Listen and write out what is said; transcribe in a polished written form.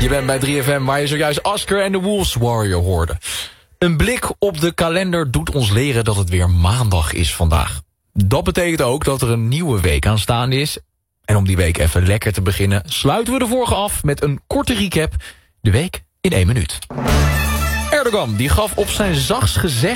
Je bent bij 3FM waar je zojuist Oscar en de Wolves Warrior hoorde. Een blik op de kalender doet ons leren dat het weer maandag is vandaag. Dat betekent ook dat er een nieuwe week aanstaande is. En om die week even lekker te beginnen, sluiten we de vorige af met een korte recap. De week in 1 minuut. Erdogan die gaf op zijn zachtst gezegd